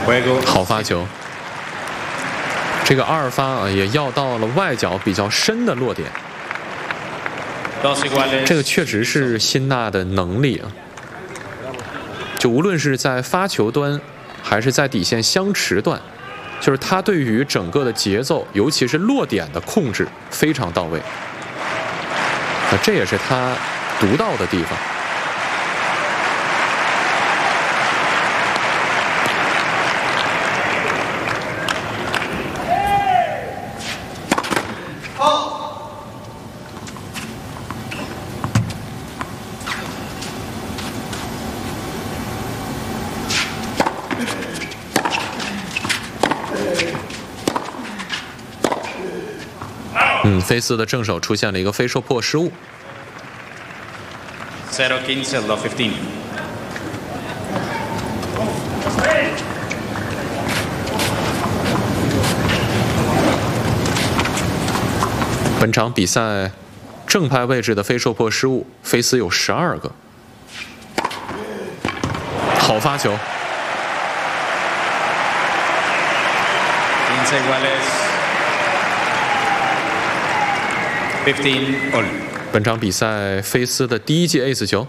好发球。这个2发啊，也要到了外角比较深的落点。这个确实是辛纳的能力啊。就无论是在发球端，还是在底线相持段，就是他对于整个的节奏，尤其是落点的控制非常到位。这也是他独到的地方。菲斯的正手出现了一个非受迫失误。 0-15 本场比赛正拍位置的非受迫失误，菲斯有12个。好发球。 15 all。 本场比赛菲斯的第1记 ace 球。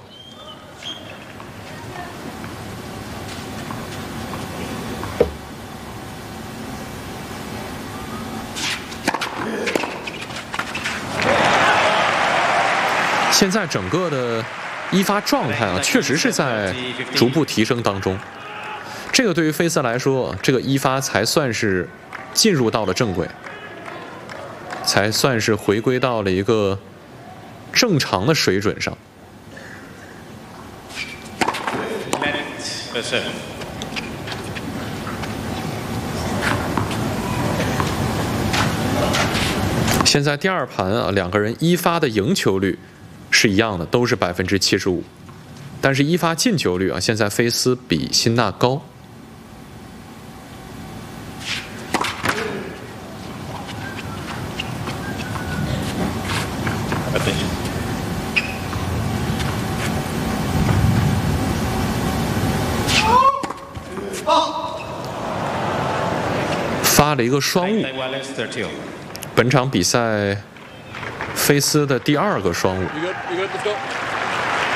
现在整个的一发状态啊，确实是在逐步提升当中。这个对于菲斯来说，这个一发才算是进入到了正轨，才算是回归到了一个正常的水准上。现在第2盘啊，两个人一发的赢球率是一样的，都是75%，但是一发进球率啊，现在菲斯比辛纳高。发了一个双误。本场比赛菲斯的第2个双误。